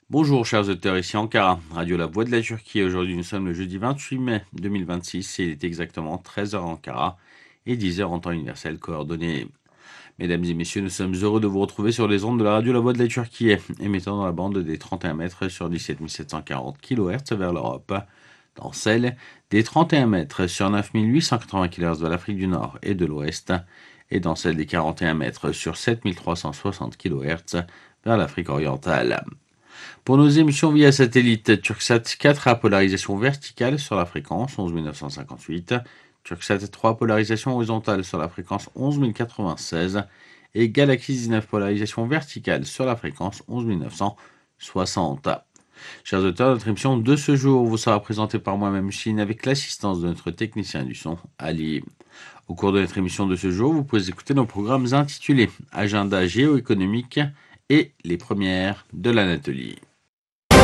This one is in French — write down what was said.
Bonjour chers auditeurs, ici Ankara, Radio La Voix de la Turquie. Aujourd'hui nous sommes le jeudi 28 mai 2026 et il est exactement 13 heures Ankara et 10 heures en temps universel coordonné. Mesdames et messieurs, nous sommes heureux de vous retrouver sur les ondes de la Radio La Voix de la Turquie, émettant dans la bande des 31 mètres sur 17 740 kHz vers l'Europe, dans celle des 31 mètres sur 9 880 kHz vers l'Afrique du Nord et de l'Ouest, et dans celle des 41 mètres sur 7 360 kHz vers l'Afrique orientale. Pour nos émissions via satellite, Turksat 4 à polarisation verticale sur la fréquence 11 958, Turksat 3 polarisation horizontale sur la fréquence 11 096 et Galaxy 19 polarisation verticale sur la fréquence 11 960. Chers auteurs, notre émission de ce jour vous sera présentée par moi-même Chine avec l'assistance de notre technicien du son, Ali. Au cours de notre émission de ce jour, vous pouvez écouter nos programmes intitulés Agenda géoéconomique et les premières de l'Anatolie.